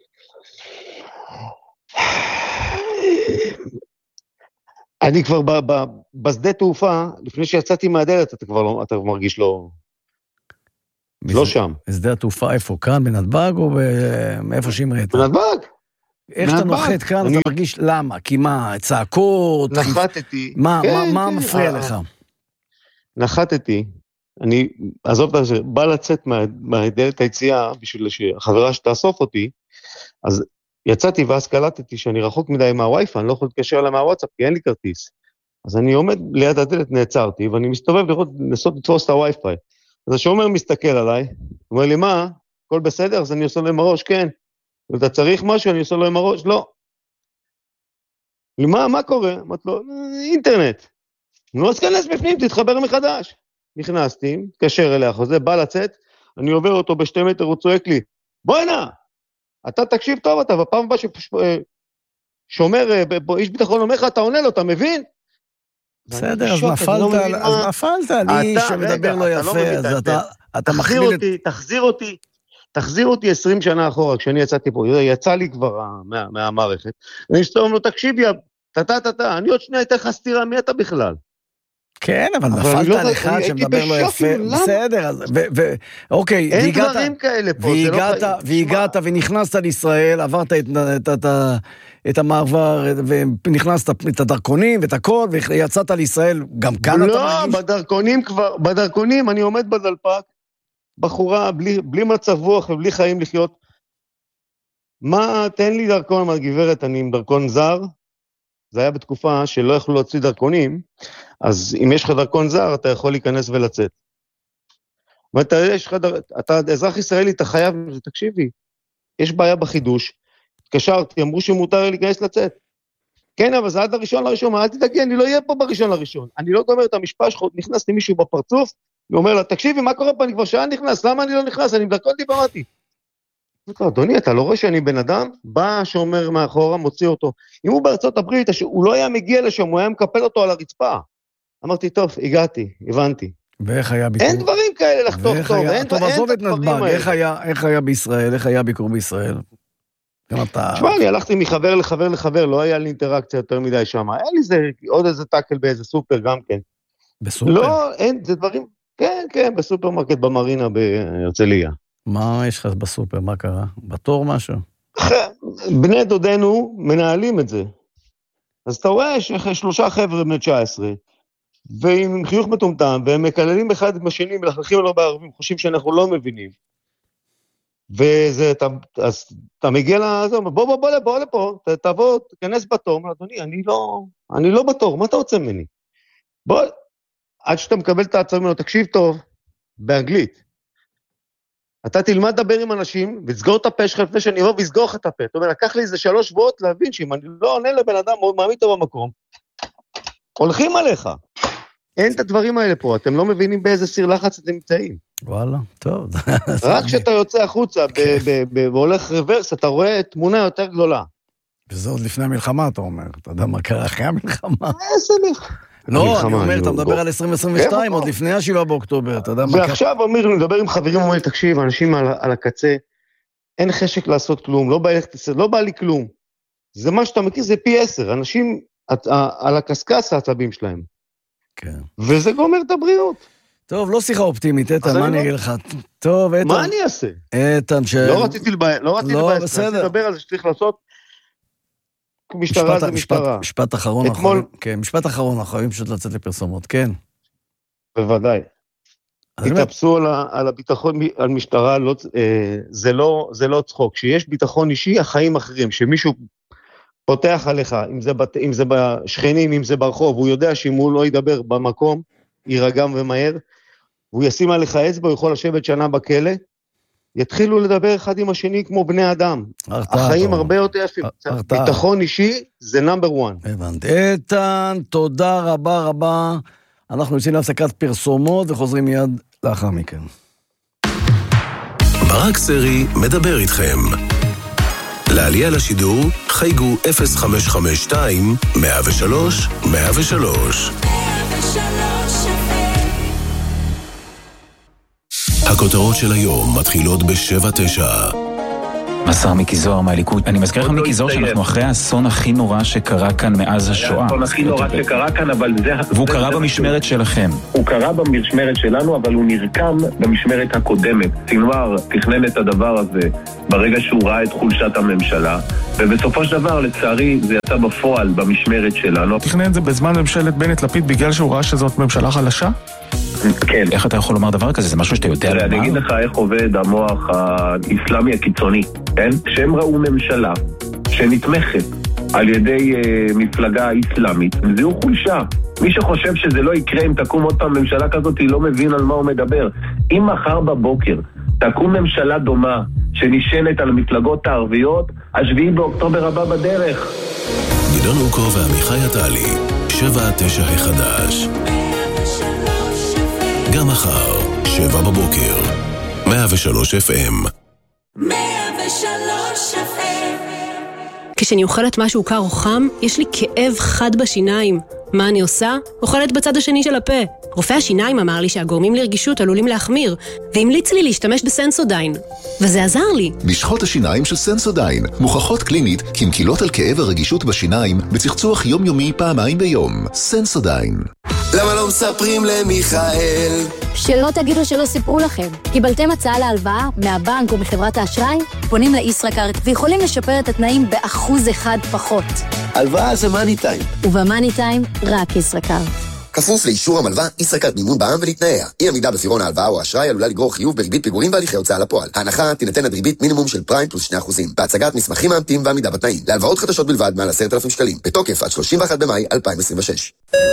[SPEAKER 3] אני כבר ב, ב, בשדה תעופה, לפני שיצאתי מהדלת, אתה כבר לא, אתה מרגיש לא... לא שם.
[SPEAKER 1] שדה התעופה איפה? כאן, בנתב"ג או מאיפה שהמראת?
[SPEAKER 3] בנתב"ג.
[SPEAKER 1] איך אתה נוחת כאן, אתה מרגיש למה? כי מה, צעקות?
[SPEAKER 3] נחתתי.
[SPEAKER 1] מה מפריע לך?
[SPEAKER 3] נחתתי. אני, עזוב את זה, בא לצאת מהדלת היציאה, בשביל שהחברה שתאסוף אותי, אז יצאתי ואז קלטתי שאני רחוק מדי מהווי-פיי, אני לא יכול להתקשר לה מהוואטסאפ, כי אין לי כרטיס. אז אני עומד ליד הדלת, נעצרתי, ואני מסתובב לראות, לנסות לתפוס את הווי-פיי. אז השומר מסתכל עליי, אומר לי, מה? הכל בסדר? אז אני עושה לו עם הראש, כן. ואתה צריך משהו, אני עושה לו עם הראש? לא. מה, מה קורה? אמרת לו, אינטרנט. נו, אז כנס בפנים, תתחבר מחדש. נכנסתי, מתקשר אליה, חוזה, בא לצאת, אני עובר אותו בשתי מטר, הוא צועק לי, בוא הנה, אתה תקשיב טוב, אתה, בפעם הבאה ששומר, איש ביטחון אומר לך, אתה עונה לו, אתה מבין?
[SPEAKER 1] בסדר, אז נפלת, אז נפלת, לי שמדבר לא יפה, אז אתה מחזיר אותי,
[SPEAKER 3] תחזיר אותי, תחזיר אותי עשרים שנה אחורה, כשאני יצאתי פה, יצא לי כבר מהמערכת, ואני שתום לו, תקשיבי, טה-טה-טה, אני עוד שנייה אתן לך סתירה, מי אתה בכלל?
[SPEAKER 1] כן, אבל נפלת על אחד שמדבר לא יפה, בסדר, אוקיי, והגעת ונכנסת לישראל, עברת את המעבר, ונכנסת את הדרכונים ואת הכל, ויצאת לישראל, גם כאן אתה מרגיש?
[SPEAKER 3] לא, בדרכונים כבר, בדרכונים, אני עומד בדלפק, בחורה, בלי מצב רוח ובלי חיים לחיות, מה, תן לי דרכון, מה גברת, אני עם דרכון זר, זה היה בתקופה שלא יכלו להוציא דרכונים, אז אם יש לך דרכון זר, אתה יכול להיכנס ולצאת. ואתה יש לך, אתה אזרח ישראלי, אתה חייב, תקשיבי, יש בעיה בחידוש, התקשרתי, אמרו שמותר לי להיכנס לצאת. כן, אבל זה עד הראשון לראשון, אל תדאגי, אני לא אהיה פה בראשון לראשון. אני לא גומר את המשפט שלך, נכנס לי מישהו בפרצוף, ואומר לה, תקשיבי, מה קורה פה? אני כבר שעה נכנס, למה אני לא נכנס? אני בדרכון דיברתי. אדוני, אתה לא רואה שאני בן אדם? בא שאומר מאחורה, מוציא אותו. אם הוא בארצות הברית, הוא לא היה מגיע לשם, הוא היה מקפל אותו על הרצפה. אמרתי, טוב, הגעתי, הבנתי.
[SPEAKER 1] ואיך היה ביקור?
[SPEAKER 3] אין דברים כאלה לחתוך טוב, אין
[SPEAKER 1] טוב, עזוב את נתב"ג, איך היה בישראל, איך היה ביקור בישראל?
[SPEAKER 3] תשמע, אני הלכתי מחבר לחבר לחבר, לא היה לי אינטראקציה יותר מדי שם, היה לי עוד איזה טאקל באיזה סופר גם כן.
[SPEAKER 1] בסופר?
[SPEAKER 3] לא, אין, זה דברים, כן, כן, בסופרמרקט במרינה בהרצליה.
[SPEAKER 1] מה יש לך בסופר, מה קרה? בתור משהו?
[SPEAKER 3] בני דודנו מנהלים את זה. אז אתה רואה שלושה חבר'ה בני תשע עשרה, ועם חיוך מטומטם, והם מקללים אחד את השני, מלכלכים עליו בערבים, חושבים שאנחנו לא מבינים. וזה, אתה, אז אתה מגיע לזה, בוא, בוא, בוא, בוא לפה, תבוא, תכנס בתור, אדוני, אני לא, אני לא בתור, מה אתה רוצה ממני? בוא, עד שאתה מקבל את ההצעה ממנו, תקשיב טוב, באנגלית. אתה תלמד לדבר עם אנשים, ותסגור את הפה שלך לפני שאני אבוא, ויסגור לך את הפה. זאת אומרת, לקח לי איזה שלוש שבועות להבין, שאם אני לא עונה לבן אדם, מאוד מעמיד אותו במקום, הולכים עליך. אין את הדברים האלה פה, אתם לא מבינים באיזה סיר לחץ אתם נמצאים.
[SPEAKER 1] וואלה, טוב.
[SPEAKER 3] רק כשאתה יוצא החוצה והולך רוורס, אתה רואה תמונה יותר גדולה.
[SPEAKER 1] וזה עוד לפני המלחמה, אתה אומר. אתה יודע מה קרה אחרי המלחמה?
[SPEAKER 3] איזה מלחמה?
[SPEAKER 1] לא, אני אומר, אתה מדבר על עשרים עשרים ושתיים, עוד לפני השבעה באוקטובר, אתה יודע מה קרה?
[SPEAKER 3] ועכשיו, אמיר, אני מדבר עם חברים, אומר, תקשיב, אנשים על הקצה, אין חשק לעשות כלום, לא בא לי כלום. זה מה שאתה מכיר, זה פי עשר. אנשים על הקסקס העצבים שלהם.
[SPEAKER 1] כן.
[SPEAKER 3] וזה גומר את הבריאות.
[SPEAKER 1] טוב, לא שיחה אופטימית, איתן, מה אני אגיד לך? טוב, איתן.
[SPEAKER 3] מה אני אעשה?
[SPEAKER 1] איתן, ש...
[SPEAKER 3] לא רציתי לבאס, לא רציתי לבאס, רציתי לדבר על זה שצריך לעשות, משטרה זה משטרה.
[SPEAKER 1] משפט אחרון,
[SPEAKER 3] אתמול...
[SPEAKER 1] כן, משפט אחרון, אנחנו חייבים פשוט לצאת לפרסומות, כן.
[SPEAKER 3] בוודאי. התאפסו על הביטחון, על משטרה, זה לא צחוק. כשיש ביטחון אישי, החיים אחרים, שמישהו פותח עליך, אם זה בשכנים, אם זה ברחוב, הוא יודע שאם הוא לא ידבר במקום, יירגע ומהר, והוא ישים עליך אצבע, הוא יכול לשבת שנה בכלא, יתחילו לדבר אחד עם השני כמו בני אדם. החיים הרבה יותר יפים. ביטחון אישי זה נאמבר וואן.
[SPEAKER 1] הבנתי. איתן, תודה רבה רבה. אנחנו יוצאים להפסקת פרסומות וחוזרים מיד לאחר מכן.
[SPEAKER 4] ברק סרי מדבר איתכם. לעלייה לשידור חייגו אפס חמש חמש שתיים מאה ושלוש מאה ושלוש. הכותרות של היום מתחילות בשבע תשע.
[SPEAKER 5] מסר מיקי זוהר מהליכוד. אני מזכיר לך מיקי זוהר שאנחנו אחרי האסון הכי נורא שקרה כאן מאז השואה.
[SPEAKER 6] האסון הכי נורא שקרה כאן, אבל זה...
[SPEAKER 5] והוא קרה במשמרת שלכם.
[SPEAKER 6] הוא קרה במשמרת שלנו, אבל הוא נרקם במשמרת הקודמת. סינואר תכנן את הדבר הזה ברגע שהוא ראה את חולשת הממשלה, ובסופו של דבר, לצערי, זה יצא בפועל במשמרת שלנו.
[SPEAKER 7] תכנן את זה בזמן ממשלת בנט לפיד בגלל שהוא ראה שזאת ממשלה חלשה?
[SPEAKER 6] כן.
[SPEAKER 5] איך אתה יכול לומר דבר כזה? זה משהו שאתה יודע לומר?
[SPEAKER 6] אני אגיד לך איך עובד המוח האסלאמי הקיצוני, כן? שהם ראו ממשלה שנתמכת על ידי אה, מפלגה אסלאמית, וזהו חולשה. מי שחושב שזה לא יקרה אם תקום עוד פעם ממשלה כזאת, היא לא מבין על מה הוא מדבר. אם מחר בבוקר תקום ממשלה דומה שנשענת על המפלגות הערביות, השביעי באוקטובר הבא בדרך.
[SPEAKER 4] גדעון אוקו ועמיחי עטלי, שבע תשע החדש. גם מחר, שבע בבוקר, מאה ושלוש אף אם.
[SPEAKER 8] מאה ושלוש אף אם. כשאני אוכלת משהו קר או חם, יש לי כאב חד בשיניים. מה אני עושה? אוכלת בצד השני של הפה. רופא השיניים אמר לי שהגורמים לרגישות עלולים להחמיר, והמליץ לי להשתמש בסנסודיין. וזה עזר לי.
[SPEAKER 9] משחות השיניים של סנסודיין מוכחות קלינית כמקילות על כאב הרגישות בשיניים בצחצוח יומיומי פעמיים ביום. סנסודיין.
[SPEAKER 10] למה לא מספרים למיכאל?
[SPEAKER 11] שלא תגידו שלא סיפרו לכם. קיבלתם הצעה להלוואה מהבנק או מחברת האשראי? פונים לישראכרט ויכולים לשפר את התנאים באחוז אחד פחות.
[SPEAKER 10] הלוואה זה מאני טיים.
[SPEAKER 11] ובמאני טיים רק ישראכרט.
[SPEAKER 10] כפוף לאישור המלווה, ישראכרט מימון בע"מ ולתנאיה. אי עמידה בפירעון ההלוואה או האשראי עלולה לגרור חיוב בריבית פיגורים והליכי הוצאה לפועל. ההנחה תינתן עד ריבית מינימום של פריים פלוס שני אחוזים. בהצגת מסמכים מאמתים ועמידה בתנאים. להלוואות חדשות בלבד מעל עשרת אלפים שקלים. בתוקף עד שלושים ואחד במאי אלפיים עשרים ושש.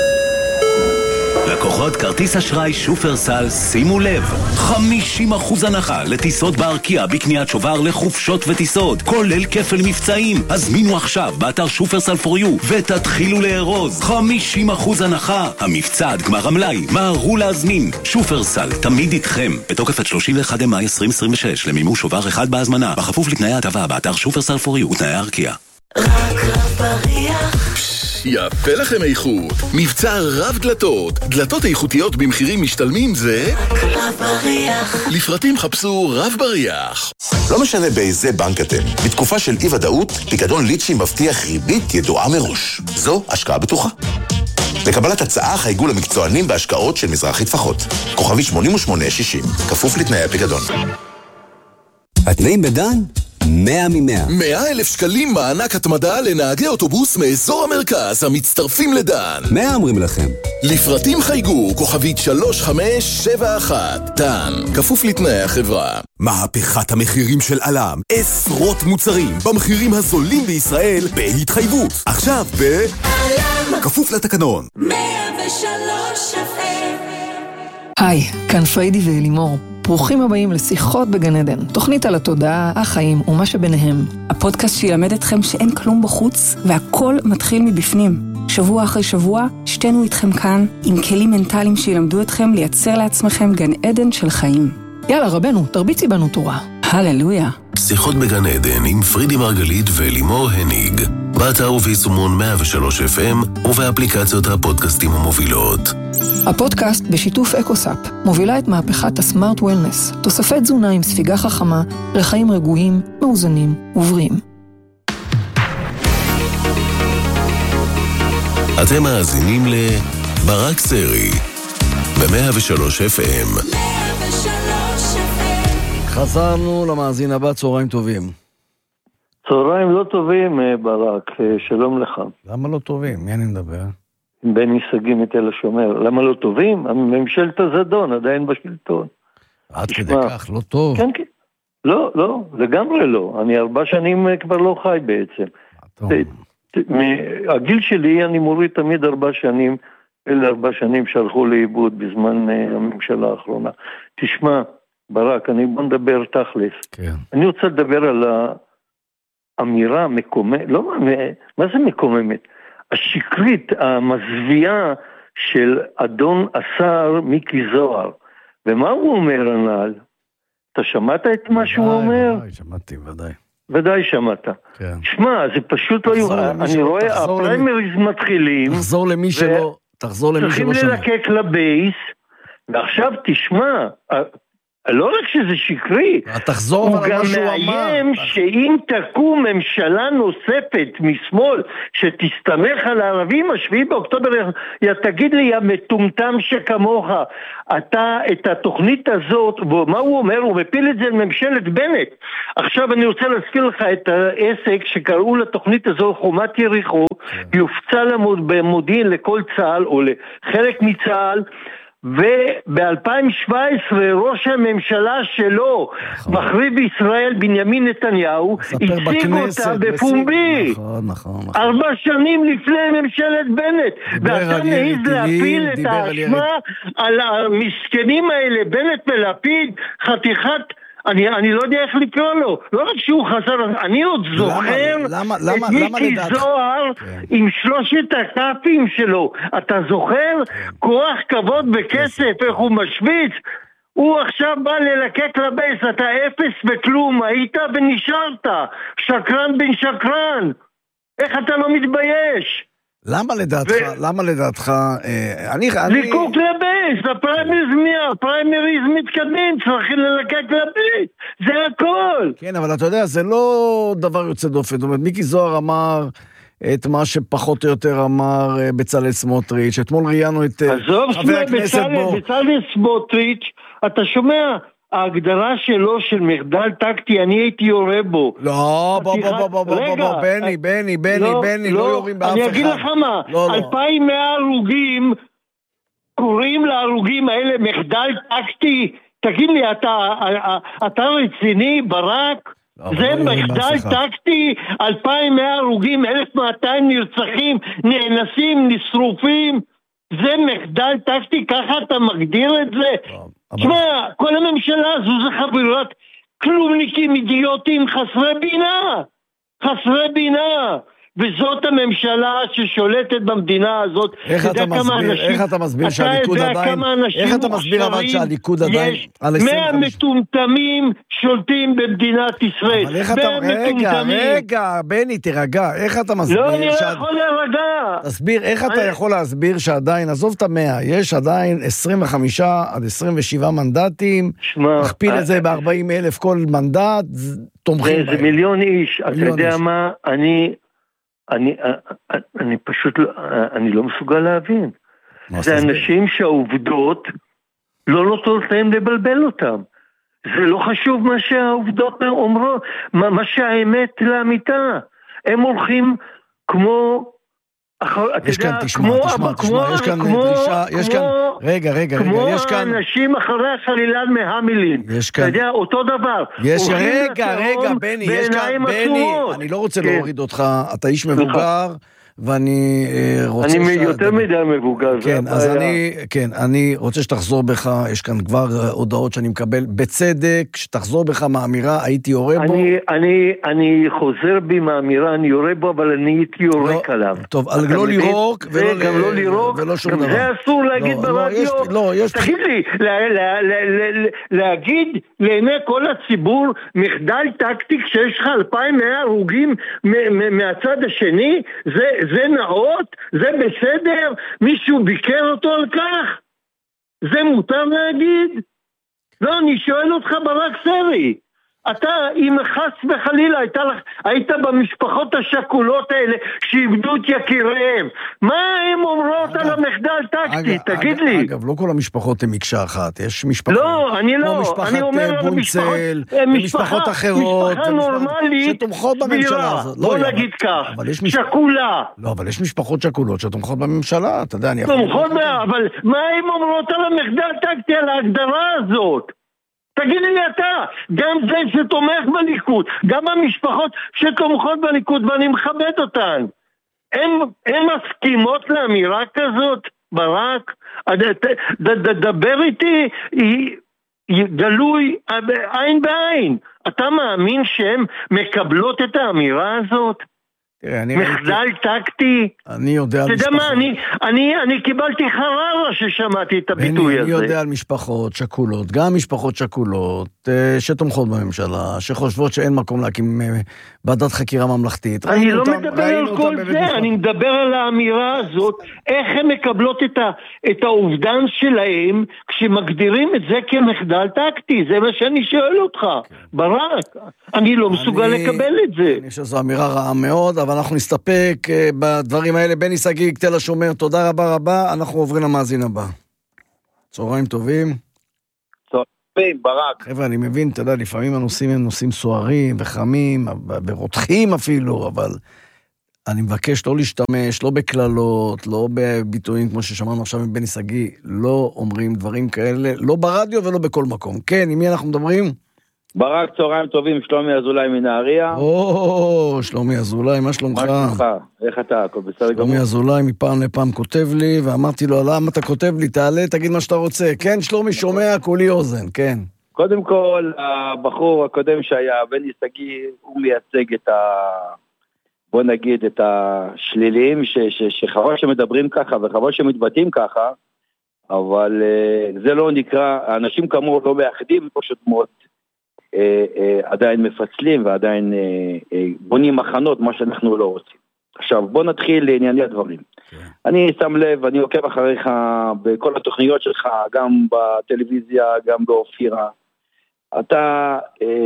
[SPEAKER 12] לקוחות כרטיס אשראי שופרסל, שימו לב, חמישים אחוז הנחה לטיסות בארקיע בקניית שובר לחופשות וטיסות, כולל כפל מבצעים. הזמינו עכשיו באתר שופרסל פור יו ותתחילו לארוז. חמישים אחוז הנחה, המבצע עד גמר המלאי, מהרו להזמין. שופרסל, תמיד איתכם. בתוקף עד שלושים ואחד במאי עשרים עשרים ושש למימוש שובר אחד בהזמנה, בכפוף לתנאי ההטבה באתר שופרסל פור יו ותנאי ארקיע.
[SPEAKER 8] רק רב בריח.
[SPEAKER 4] יפה לכם איכות. מבצע רב דלתות. דלתות איכותיות במחירים משתלמים זה
[SPEAKER 8] רק רב בריח.
[SPEAKER 4] לפרטים חפשו רב בריח.
[SPEAKER 13] לא משנה באיזה בנק אתם. בתקופה של אי ודאות, פיקדון ליצ'י מבטיח ריבית ידועה מראש. זו השקעה בטוחה. לקבלת הצעה חייגו למקצוענים בהשקעות של מזרחי טפחות. כוכבי שמונים ושמונה שישים. כפוף לתנאי הפיקדון.
[SPEAKER 14] התנאים בדן? מאה ממאה.
[SPEAKER 4] מאה אלף שקלים מענק התמדה לנהגי אוטובוס מאזור המרכז המצטרפים לדן.
[SPEAKER 14] מאה אומרים לכם.
[SPEAKER 4] לפרטים חייגו כוכבית שלוש חמש שבע אחת. דן, כפוף לתנאי החברה.
[SPEAKER 15] מהפכת המחירים של עלם. עשרות מוצרים במחירים הזולים בישראל בהתחייבות. עכשיו ב... עלם. כפוף לתקנון.
[SPEAKER 8] מאה ושלוש אף אם.
[SPEAKER 16] היי, כאן פריידי ואלימור. ברוכים הבאים לשיחות בגן עדן, תוכנית על התודעה, החיים ומה שביניהם.
[SPEAKER 17] הפודקאסט שילמד אתכם שאין כלום בחוץ והכל מתחיל מבפנים. שבוע אחרי שבוע, שתינו איתכם כאן עם כלים מנטליים שילמדו אתכם לייצר לעצמכם גן עדן של חיים.
[SPEAKER 16] יאללה רבנו, תרביצי בנו תורה.
[SPEAKER 17] הללויה.
[SPEAKER 4] שיחות בגן עדן עם פרידי מרגלית ולימור הניג. באתר וביישומון מאה ושלוש אף אם ובאפליקציות הפודקאסטים המובילות.
[SPEAKER 16] הפודקאסט בשיתוף אקוסאפ מובילה את מהפכת הסמארט וולנס, תוספי תזונה עם ספיגה חכמה לחיים רגועים, מאוזנים ובריאים.
[SPEAKER 4] אתם מאזינים לברק סרי ב-מאה ושלוש אף אם.
[SPEAKER 1] חזרנו למאזין הבא, צהריים טובים.
[SPEAKER 18] צהריים לא טובים, ברק, שלום לך.
[SPEAKER 1] למה לא טובים? מי אני מדבר?
[SPEAKER 18] בני סגי מתל השומר. למה לא טובים? ממשלת הזדון עדיין בשלטון.
[SPEAKER 1] עד כדי כך, לא טוב.
[SPEAKER 18] כן, כן. לא, לא, לגמרי לא. אני ארבע שנים כבר לא חי בעצם. הגיל שלי, אני מוריד תמיד ארבע שנים, אלה ארבע שנים שהלכו לאיבוד בזמן הממשלה האחרונה. תשמע, ברק, אני בוא נדבר תכלס.
[SPEAKER 1] כן.
[SPEAKER 18] אני רוצה לדבר על האמירה המקוממת, לא, מה זה מקוממת? השקרית, המזוויעה של אדון השר מיקי זוהר. ומה הוא אומר הנעל? אתה שמעת את מה שהוא אומר?
[SPEAKER 1] ודאי, שמעתי, ודאי.
[SPEAKER 18] ודאי שמעת.
[SPEAKER 1] כן.
[SPEAKER 18] שמע, זה פשוט לא יוכל. אני רואה, הפריימריז מתחילים.
[SPEAKER 1] תחזור למי שלא, תחזור למי שלא שמע.
[SPEAKER 18] צריכים ללקק לבייס, ועכשיו תשמע, לא רק שזה שקרי,
[SPEAKER 1] תחזור
[SPEAKER 18] הוא גם מאיים שאם תקום ממשלה נוספת משמאל שתסתמך על הערבים, השביעי באוקטובר תגיד לי, המטומטם שכמוך, אתה את התוכנית הזאת, ומה הוא אומר? הוא מפיל את זה לממשלת בנט. עכשיו אני רוצה להזכיר לך את העסק שקראו לתוכנית הזו חומת יריחו, היא הופצה במודיעין לכל צה"ל או לחלק מצה"ל, וב-אלפיים שבע עשרה ראש הממשלה שלו, מחריב ישראל בנימין נתניהו, הציג אותה בפומבי.
[SPEAKER 1] נכון, נכון, נכון.
[SPEAKER 18] ארבע שנים לפני ממשלת בנט. ואתה מעיז להפיל את האשמה על המסכנים האלה, בנט ולפיד, חתיכת... אני, אני לא יודע איך לקרוא לו, לא רק שהוא חסר, אני עוד זוכר
[SPEAKER 1] למה,
[SPEAKER 18] את
[SPEAKER 1] למה,
[SPEAKER 18] מיקי
[SPEAKER 1] למה
[SPEAKER 18] זוהר כן. עם שלושת הקאפים שלו, אתה זוכר? כן. כוח כבוד בכסף, איך הוא משוויץ, הוא עכשיו בא ללקק לבייס, אתה אפס וכלום, היית ונשארת, שקרן בן שקרן, איך אתה לא מתבייש?
[SPEAKER 1] למה לדעתך, ו... למה לדעתך, אה, אני...
[SPEAKER 18] ליקוק אני... לבייס, הפריימריז מי, הפריימריז מתקדמים, צריכים ללקק לבייס, זה הכל.
[SPEAKER 1] כן, אבל אתה יודע, זה לא דבר יוצא דופן, זאת אומרת, מיקי זוהר אמר את מה שפחות או יותר אמר בצלאל סמוטריץ', אתמול ראיינו את חבר הכנסת בו.
[SPEAKER 18] בצלאל סמוטריץ', אתה שומע... ההגדרה שלו של מחדל טקטי, אני הייתי יורה בו.
[SPEAKER 1] לא, בוא, בוא, בוא, בוא, בוא, בוא, בני, בני, בני, בני, לא יורים באף אחד.
[SPEAKER 18] אני אגיד לך מה, אלפיים ומאה הרוגים, קוראים להרוגים האלה מחדל טקטי, תגיד לי, אתה רציני, ברק? זה מחדל טקטי, אלפיים ומאה הרוגים, אלף ומאתיים נרצחים, נאנסים, נשרופים, זה מחדל טקטי, ככה אתה מגדיר את זה? תשמע, כל הממשלה הזו זה חבירת כלומניקים אידיוטים חסרי בינה, חסרי בינה, וזאת הממשלה ששולטת במדינה הזאת.
[SPEAKER 1] איך אתה מסביר, איך אתה מסביר שהליכוד עדיין, איך אתה מסביר אבל שהליכוד עדיין,
[SPEAKER 18] מאה מטומטמים שולטים במדינת ישראל.
[SPEAKER 1] אבל איך אתה, רגע, רגע, בני, תירגע, איך אתה מסביר?
[SPEAKER 18] לא, אני לא יכול להירגע.
[SPEAKER 1] תסביר, איך אתה יכול להסביר שעדיין, עזוב את המאה, יש עדיין עשרים וחמישה עד עשרים ושבעה מנדטים, תכפיל את זה ב-ארבעים אלף כל מנדט, תומכים בהם.
[SPEAKER 18] זה מיליון איש, אתה יודע מה, אני... אני, אני פשוט, אני לא מסוגל להבין. זה אנשים שהעובדות לא נותנות להם לבלבל אותם. זה לא חשוב מה שהעובדות אומרות, מה, מה שהאמת לאמיתה. הם הולכים כמו...
[SPEAKER 1] יש כאן, תשמע, תשמע, תשמע, יש כאן דרישה, יש כאן, רגע, רגע, רגע, יש כאן...
[SPEAKER 18] כמו האנשים אחרי החלילן מהמילין.
[SPEAKER 1] יש כאן...
[SPEAKER 18] אתה יודע, אותו דבר.
[SPEAKER 1] יש, רגע, רגע, בני, יש כאן, בני, אני לא רוצה להוריד אותך, אתה איש מבוגר, ואני רוצה...
[SPEAKER 18] אני יותר מדי מבוגר.
[SPEAKER 1] כן, אז אני, כן, אני רוצה שתחזור בך, יש כאן כבר הודעות שאני מקבל, בצדק, שתחזור בך מהאמירה, הייתי יורה בו.
[SPEAKER 18] אני חוזר בי מהאמירה, אני יורה בו, אבל אני הייתי יורק עליו.
[SPEAKER 1] טוב, לא לירוק,
[SPEAKER 18] גם לא לירוק, גם זה אסור להגיד ברדיו. תגיד לי, להגיד לעיני כל הציבור, מחדל טקטי, כשיש לך אלפיים ומאה הרוגים מהצד השני, זה... זה נאות? זה בסדר? מישהו ביקר אותו על כך? זה מותר להגיד? לא, אני שואל אותך ברק סרי. אתה, אם חס וחלילה, היית, היית במשפחות השכולות האלה שאיבדו את יקיריהם. מה הם אומרות על המחדל טקטי? תגיד לי.
[SPEAKER 1] אגב, לא כל המשפחות הן מקשה אחת. יש משפחות...
[SPEAKER 18] לא, אני לא. אני אומר על המשפחות...
[SPEAKER 1] משפחות אחרות.
[SPEAKER 18] משפחה נורמלית.
[SPEAKER 1] שתומכות בממשלה הזאת.
[SPEAKER 18] בוא נגיד כך. שקולה.
[SPEAKER 1] לא, אבל יש משפחות שכולות שתומכות בממשלה. אתה יודע, אני יכול...
[SPEAKER 18] תומכות, אבל מה הם אומרות על המחדל טקטי, על ההגדרה הזאת? תגיד לי אתה, גם זה שתומך בליכוד, גם המשפחות שתומכות בליכוד, ואני מכבד אותן, הן מסכימות לאמירה כזאת, ברק? דבר איתי, גלוי עין בעין. אתה מאמין שהן מקבלות את האמירה הזאת? מחדל טקטי.
[SPEAKER 1] אני יודע על
[SPEAKER 18] משפחות. אתה יודע מה, אני, אני, אני קיבלתי חררה ששמעתי את הביטוי הזה.
[SPEAKER 1] אני יודע על משפחות שכולות, גם משפחות שכולות, שתומכות בממשלה, שחושבות שאין מקום להקים ועדת חקירה ממלכתית.
[SPEAKER 18] אני לא מדבר על כל זה, אני מדבר על האמירה הזאת, איך הן מקבלות את, ה, את האובדן שלהם, כשמגדירים את זה כמחדל טקטי, זה מה שאני שואל אותך, ברק. אני לא מסוגל לקבל את זה.
[SPEAKER 1] אני חושב שזו אמירה רעה מאוד, אבל אנחנו נסתפק בדברים האלה. בני שגיג, תל השומר, תודה רבה רבה. אנחנו עוברים למאזין הבא. צהריים טובים.
[SPEAKER 19] צהריים, ברק.
[SPEAKER 1] חבר'ה, אני מבין, אתה יודע, לפעמים הנושאים הם נושאים סוערים וחמים, ורותחים אפילו, אבל אני מבקש לא להשתמש, לא בכללות, לא בביטויים כמו ששמענו עכשיו מבני שגיג, לא אומרים דברים כאלה, לא ברדיו ולא בכל מקום. כן, עם מי אנחנו מדברים?
[SPEAKER 19] ברק, צהריים טובים, שלומי אזולאי מנהריה.
[SPEAKER 1] או, שלומי אזולאי, מה שלומך?
[SPEAKER 19] מה שלומך? איך אתה? הכל בסדר גמור?
[SPEAKER 1] שלומי אזולאי מפעם לפעם כותב לי, ואמרתי לו, למה אתה כותב לי? תעלה, תגיד מה שאתה רוצה. כן, שלומי שומע, כולי אוזן, כן.
[SPEAKER 19] קודם כל, הבחור הקודם שהיה, בני שגיג, הוא מייצג את ה... בוא נגיד, את השלילים, שחבל שמדברים ככה, וחבל שמתבטאים ככה, אבל זה לא נקרא, האנשים כמוהו לא מאחדים, פשוט מאוד, עדיין מפצלים ועדיין בונים מחנות, מה שאנחנו לא רוצים. עכשיו, בוא נתחיל לענייני הדברים. אני שם לב, אני עוקב אחריך בכל התוכניות שלך, גם בטלוויזיה, גם באופירה. אתה,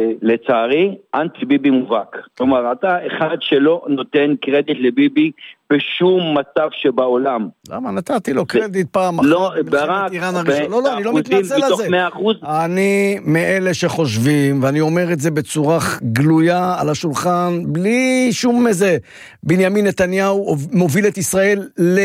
[SPEAKER 19] לצערי, אנטי ביבי מובהק. כלומר, אתה אחד שלא נותן קרדיט לביבי בשום מצב שבעולם.
[SPEAKER 1] למה? נתתי לו קרדיט פעם אחת.
[SPEAKER 19] לא, ברק.
[SPEAKER 1] לא, לא, אני לא מתנצל על זה. אני מאלה שחושבים, ואני אומר את זה בצורה גלויה על השולחן, בלי שום איזה, בנימין נתניהו מוביל את ישראל ל...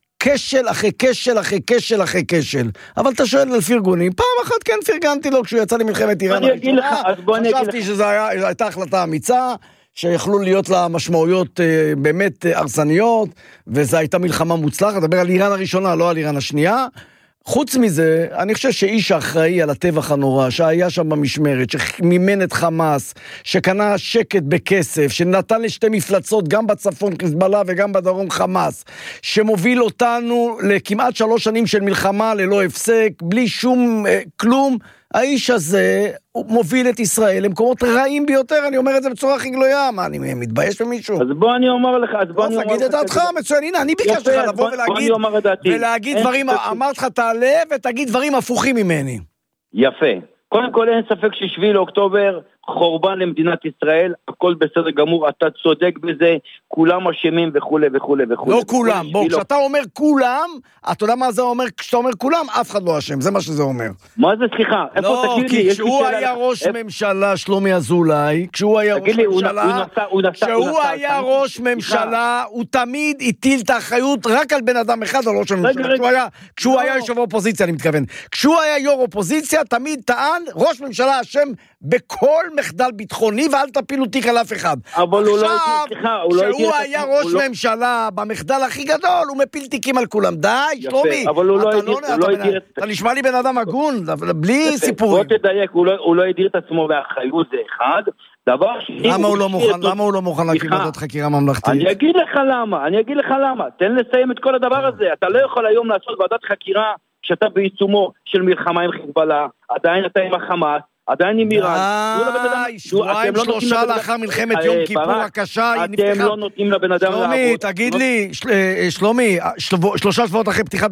[SPEAKER 1] כשל אחרי כשל אחרי כשל אחרי כשל. אבל אתה שואל על פרגונים, פעם אחת כן פרגנתי לו כשהוא יצא למלחמת איראן הראשונה, חשבתי שזו הייתה החלטה אמיצה, שיכלו להיות לה משמעויות באמת הרסניות, וזו הייתה מלחמה מוצלחת, לדבר על איראן הראשונה, לא על איראן השנייה. חוץ מזה, אני חושב שאיש האחראי על הטבח הנורא, שהיה שם במשמרת, שמימן את חמאס, שקנה שקט בכסף, שנתן לשתי מפלצות, גם בצפון חיזבאללה וגם בדרום חמאס, שמוביל אותנו לכמעט שלוש שנים של מלחמה ללא הפסק, בלי שום אה, כלום, האיש הזה מוביל את ישראל למקומות רעים ביותר, אני אומר את זה בצורה הכי גלויה, מה, אני מתבייש במישהו?
[SPEAKER 19] אז בוא אני אומר לך, אז בוא אני אומר לך...
[SPEAKER 1] תגיד את דעתך, מצוין, הנה, אני ביקשתי לך לבוא ולהגיד, ולהגיד דברים, אמרת לך תעלה ותגיד דברים הפוכים ממני.
[SPEAKER 19] יפה. קודם כל אין ספק ששביעי לאוקטובר חורבן למדינת ישראל, הכל בסדר גמור, אתה צודק בזה, כולם אשמים וכו' וכו' וכו'.
[SPEAKER 1] לא כולם, בוא, כשאתה אומר כולם, אתה יודע מה זה אומר, כשאתה אומר כולם, אף אחד לא אשם, זה מה שזה אומר.
[SPEAKER 19] מה זה, סליחה?
[SPEAKER 1] לא, כי כשהוא היה ראש ממשלה, שלומי אזולאי, כשהוא היה ראש ממשלה, כשהוא היה ראש ממשלה, הוא תמיד הטיל את האחריות רק על בן אדם אחד, על ראש הממשלה, כשהוא היה יושב אופוזיציה, אני מתכוון. כשהוא היה יו"ר אופוזיציה, תמיד טען, ראש ממשלה אשם בכל מחדל ביטחוני, ואל תפילו תיק על אף אחד.
[SPEAKER 19] אבל הוא לא
[SPEAKER 1] עכשיו, כשהוא היה ראש ממשלה במחדל הכי גדול, הוא מפיל תיקים על כולם. די, שלומי.
[SPEAKER 19] אבל הוא לא הדיר...
[SPEAKER 1] אתה נשמע לי בן אדם הגון, בלי סיפורים.
[SPEAKER 19] בוא תדייק, הוא לא הדיר את עצמו באחריות, זה אחד. דבר שני...
[SPEAKER 1] למה הוא לא מוכן להקים ועדת חקירה ממלכתית?
[SPEAKER 19] אני אגיד לך למה, אני אגיד לך למה. תן לסיים את כל הדבר הזה. אתה לא יכול היום לעשות ועדת חקירה שאתה בעיצומו של מלחמה עם חיזבאללה, עדיין אתה עם החמאס, עדיין עם איראן.
[SPEAKER 1] די, שבועיים שלושה לאחר מלחמת יום כיפור הקשה,
[SPEAKER 19] אתם לא נותנים לבן אדם לעבוד.
[SPEAKER 1] שלומי, תגיד לי, שלומי, שלושה שבועות אחרי פתיחת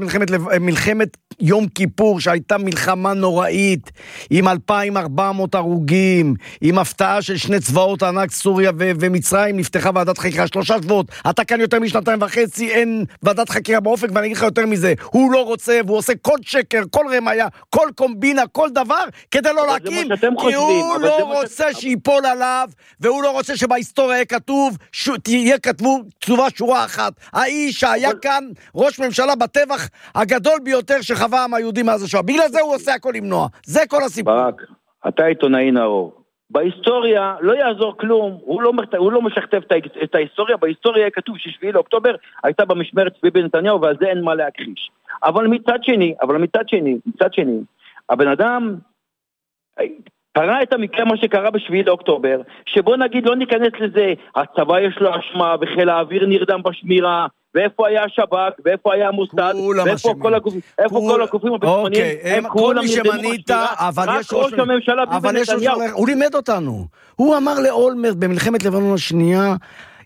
[SPEAKER 1] מלחמת יום כיפור, שהייתה מלחמה נוראית, עם אלפיים וארבע מאות הרוגים, עם הפתעה של שני צבאות ענק, סוריה ומצרים, נפתחה ועדת חקירה, שלושה שבועות, אתה כאן יותר משנתיים וחצי, אין ועדת חקירה באופק, ואני אגיד לך יותר מזה, הוא לא רוצה, והוא עושה כל שקר, כל רמיה, כל קומבינה, כל דבר, כדי לא להקים, כי הוא לא רוצה שיפול עליו, והוא לא רוצה שבהיסטוריה יהיה כתוב, תהיה כתבו כתובה שורה אחת, האיש שהיה כאן ראש ממשלה בטבח הגדול ביותר שחווה העם היהודי מאז השואה, בגלל זה הוא עושה הכל למנוע, זה כל הסיפור.
[SPEAKER 19] ברק, אתה עיתונאי נאור, בהיסטוריה לא יעזור כלום, הוא לא, הוא לא משכתב את ההיסטוריה, בהיסטוריה יהיה כתוב ששביעי לאוקטובר הייתה במשמרת ביבי נתניהו, ועל זה אין מה להכחיש. אבל מצד שני, אבל מצד שני, מצד שני, הבן אדם, קרה את המקרה מה שקרה בשביעי לאוקטובר, שבוא נגיד לא ניכנס לזה, הצבא יש לו אשמה, וחיל האוויר נרדם בשמירה, ואיפה היה השב"כ, ואיפה היה המוסד, ואיפה כל הגופים, איפה כל הגופים הביטחוניים, הם כולם נרדמו בשמירה, רק ראש הממשלה ביבי נתניהו.
[SPEAKER 1] הוא לימד אותנו, הוא אמר לאולמרט במלחמת לבנון השנייה,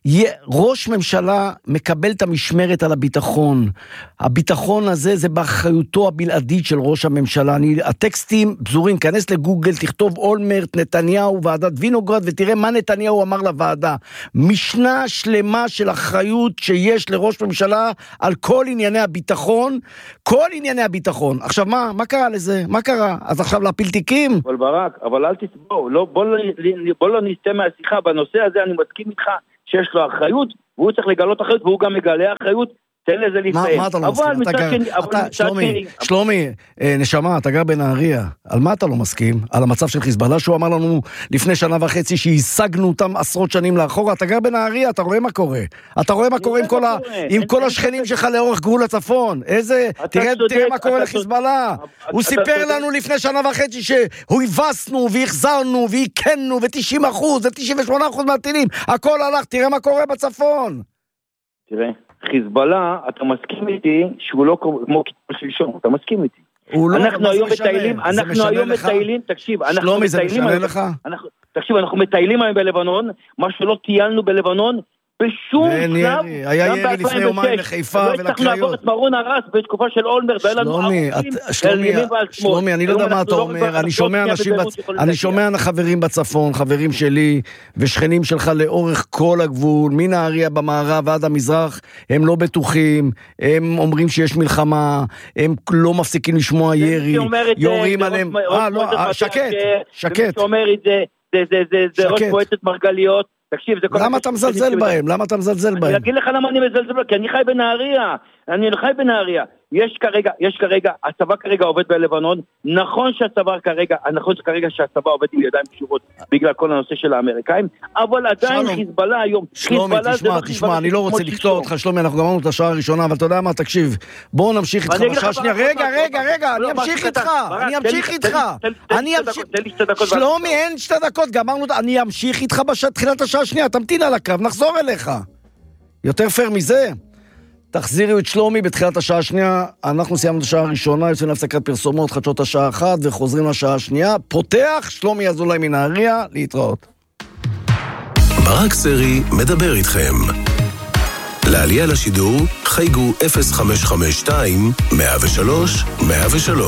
[SPEAKER 1] ראש ממשלה מקבל את המשמרת על הביטחון. הביטחון הזה זה באחריותו הבלעדית של ראש הממשלה. אני, הטקסטים בזורים, כנס לגוגל, תכתוב אולמרט, נתניהו, ועדת וינוגרד, ותראה מה נתניהו אמר לוועדה. משנה שלמה של אחריות שיש לראש ממשלה על כל ענייני הביטחון, כל ענייני הביטחון. עכשיו מה, מה קרה לזה? מה קרה? אז עכשיו להפיל תיקים?
[SPEAKER 19] אבל ברק, אבל אל תסבור, לא, בוא, בוא לא נסתה מהשיחה, בנושא הזה אני מסכים איתך, שיש לו אחריות, והוא צריך לגלות אחריות, והוא גם מגלה אחריות, תן לזה לפעמים.
[SPEAKER 1] מה אתה לא מסכים? שלומי, שלומי, נשמה, אתה גר בנהריה, על מה אתה לא מסכים? על המצב של חיזבאללה, שהוא אמר לנו לפני שנה וחצי, שהשגנו אותם עשרות שנים לאחורה, אתה גר בנהריה, אתה רואה מה קורה. אתה רואה מה קורה עם כל השכנים שלך לאורך גבול הצפון. איזה, תראה מה קורה לחיזבאללה. הוא סיפר לנו לפני שנה וחצי, שהוא הבסנו, והחזרנו, והקנו, ו-תשעים אחוז, ו-תשעים ושמונה אחוז מהטילים. הכל הלך, תראה מה קורה בצפון.
[SPEAKER 19] תראה. חיזבאללה, אתה מסכים איתי שהוא לא כמו כתוב שלשום, אתה מסכים איתי. אנחנו היום מטיילים, אנחנו היום מטיילים, תקשיב, אנחנו מטיילים, תקשיב, אנחנו מטיילים היום בלבנון, מה שלא טיילנו בלבנון, בשום שלב,
[SPEAKER 1] היה ירי לפני יומיים לחיפה ולקריות.
[SPEAKER 19] לא הצלחנו לעבור את מרון הרס בתקופה של אולמרט, ואין לנו
[SPEAKER 1] שלומי, שלומי, אני לא יודע מה אתה אומר, אני שומע חברים בצפון, חברים שלי ושכנים שלך לאורך כל הגבול, מנהריה במערב ועד המזרח, הם לא בטוחים, הם אומרים שיש מלחמה, הם לא מפסיקים לשמוע ירי, יורים עליהם, אה לא, שקט, שקט.
[SPEAKER 19] שאומר את זה, זה ראש מועצת מרגליות, תקשיב, זה כל...
[SPEAKER 1] למה אתה מזלזל בהם? למה אתה מזלזל בהם?
[SPEAKER 19] אני אגיד לך למה אני מזלזל בהם, כי אני חי בנהריה, אני חי בנהריה. יש כרגע, יש כרגע, הצבא כרגע עובד בלבנון, נכון שהצבא כרגע, נכון שכרגע שהצבא עובד עם ידיים קשורות בגלל כל הנושא של האמריקאים, אבל עדיין חיזבאללה היום,
[SPEAKER 1] שלומי, תשמע, תשמע, אני לא רוצה לקטוע אותך, שלומי, אנחנו גמרנו את השעה הראשונה, אבל אתה יודע מה, תקשיב, בואו נמשיך איתך בשעה שנייה, רגע, רגע, רגע, אני אמשיך איתך, אני אמשיך איתך, אני אמשיך, שלומי, אין שתי דקות, גמרנו, אני אמשיך איתך בתחילת השעה השנייה, תמתין על הקו, נחזור אליך. יותר פייר מזה? תחזירו את שלומי בתחילת השעה השנייה, אנחנו סיימנו את השעה הראשונה, יוצאים להפסקת פרסומות, חדשות השעה אחת, וחוזרים לשעה השנייה, פותח, שלומי אזולאי מנהריה, להתראות.
[SPEAKER 4] ברק סרי מדבר איתכם. לעלייה לשידור, חייגו אפס חמש חמש שתיים, מאה ושלוש, מאה ושלוש.